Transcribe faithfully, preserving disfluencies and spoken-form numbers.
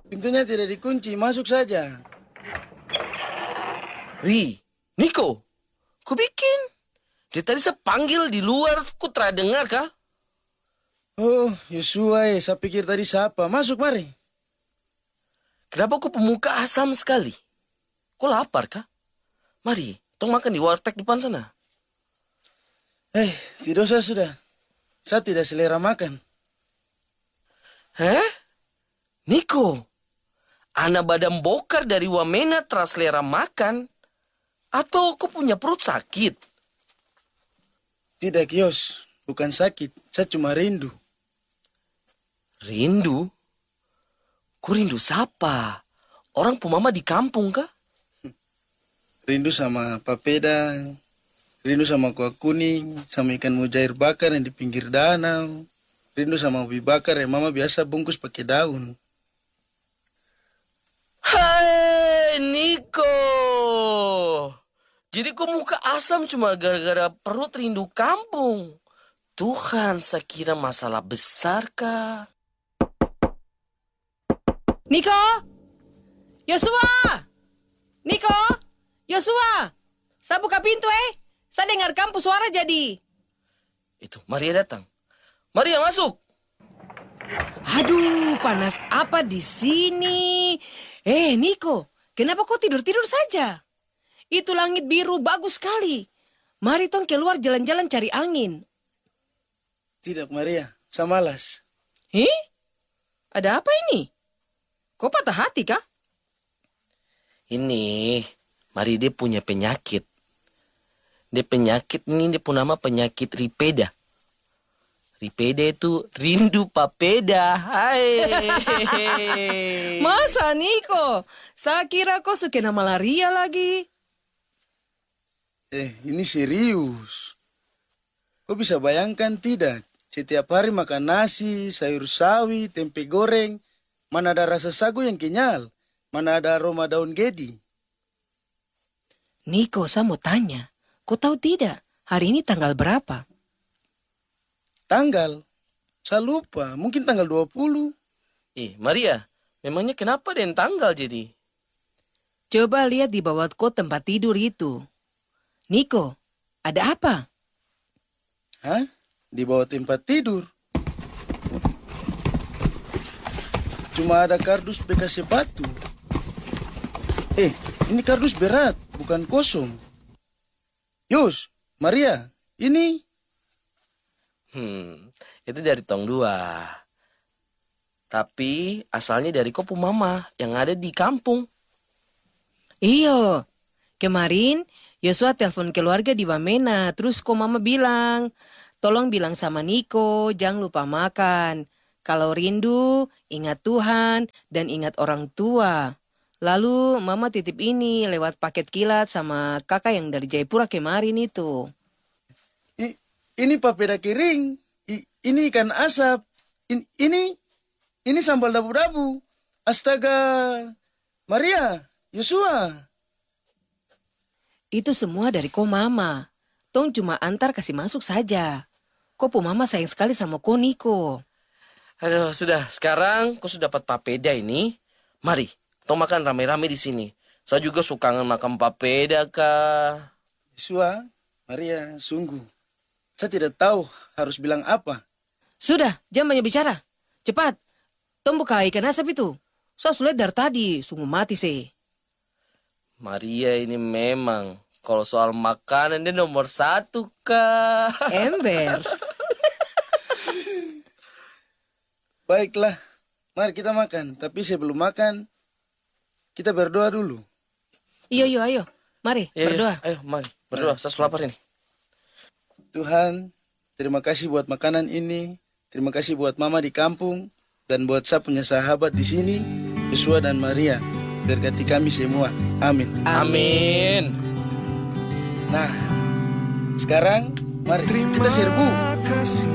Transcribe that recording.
Pintunya tidak dikunci, masuk saja. Ri, Niko, ku bikin. Dia tadi saya panggil di luar, ku tidak dengar kah? Oh, Yosua, eh, saya pikir tadi siapa. Masuk, mari. Kenapa kau pemuka asam sekali? Kau lapar kah? Mari, tong makan di warteg depan sana. Eh, tidak usah sudah. Saya tidak selera makan. Hah? Niko, anak badan bokar dari Wamena teras selera makan? Atau kau punya perut sakit? Tidak, Kios. Bukan sakit. Saya cuma rindu. Rindu? Kau rindu siapa? Orang pumama di kampung kah? Rindu sama papeda. Rindu sama kuah kuning, sama ikan mujair bakar yang di pinggir danau. Rindu sama ubi bakar yang mama biasa bungkus pakai daun. Hai, Niko. Jadi kau muka asam cuma gara-gara perut rindu kampung. Tuhan, saya kira masalah besar kah? Niko! Yosua! Niko! Yosua! Saya buka pintu eh. Saya dengar kampus suara jadi. Itu, Maria datang. Maria, masuk. Aduh, panas apa di sini? Eh, Niko, kenapa kau tidur-tidur saja? Itu langit biru bagus sekali. Mari tong keluar jalan-jalan cari angin. Tidak, Maria. Saya malas. Eh? Ada apa ini? Kau patah hati kah? Ini, Maria dia punya penyakit. Dia penyakit ini, dia pun nama penyakit ripeda. Ripeda itu rindu papeda. Hai. Masa, Niko? Saya kira kau sekena malaria lagi. Eh, ini serius. Kau bisa bayangkan tidak? Setiap hari makan nasi, sayur sawi, tempe goreng. Mana ada rasa sagu yang kenyal? Mana ada aroma daun gedi? Niko, saya mau tanya. Kau tahu tidak, hari ini tanggal berapa? Tanggal? Saya lupa, mungkin tanggal dua puluh. Eh, Maria, memangnya kenapa den tanggal jadi? Coba lihat di bawah kau tempat tidur itu. Niko, ada apa? Hah? Di bawah tempat tidur? Cuma ada kardus bekas sepatu. Eh, ini kardus berat, bukan kosong. Yus, Maria, ini... Hmm, itu dari tong dua. Tapi asalnya dari kopu mama yang ada di kampung. Iyo, kemarin Yosua telepon keluarga di Wamena. Terus kok mama bilang, tolong bilang sama Niko, jangan lupa makan. Kalau rindu, ingat Tuhan dan ingat orang tua. Lalu mama titip ini lewat paket kilat sama kakak yang dari Jayapura kemarin itu. I, ini papeda kering. I, ini ikan asap. I, ini ini sambal dabu-dabu. Astaga. Maria, Yosua. Itu semua dari ko mama. Tong cuma antar kasih masuk saja. Ko po mama sayang sekali sama ko Niko. Aduh, sudah. Sekarang kau sudah dapat papeda ini. Mari, tong makan rame-rame di sini. Saya juga suka makan papeda, Kak. Yosua, Maria, sungguh. Saya tidak tahu harus bilang apa. Sudah, jangan banyak bicara. Cepat, tong buka ikan asap itu. Saya sulit dari tadi, sungguh mati sih. Maria ini memang, kalau soal makanan dia nomor satu, Kak. Ember. Baiklah, mari kita makan. Tapi sebelum makan, kita berdoa dulu. Iyo, iyo, ayo. Mari, Iya, iya. berdoa. Ayo, mari. Berdoa, saya sudah lapar ini. Tuhan, terima kasih buat makanan ini. Terima kasih buat mama di kampung. Dan buat saya punya sahabat di sini, Yosua dan Maria. Berkati kami semua. Amin. Amin. Nah, sekarang mari kita serbu.